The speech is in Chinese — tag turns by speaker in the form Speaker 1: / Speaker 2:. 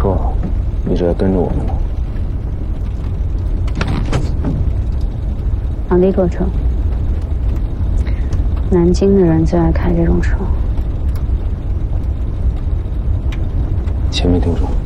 Speaker 1: 说一直在跟着我们呢。
Speaker 2: 昂迪克车，南京的人最爱开这种车。
Speaker 1: 前没听说。